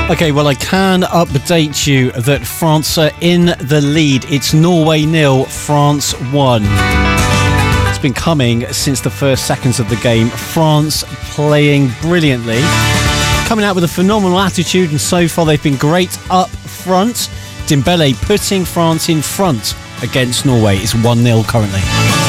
Okay, well, I can update you that France are in the lead. It's Norway 0, France 1. It's been coming since the first seconds of the game. France playing brilliantly, coming out with a phenomenal attitude, and so far they've been great up front. Dembele putting France in front against Norway. It's 1-0 currently.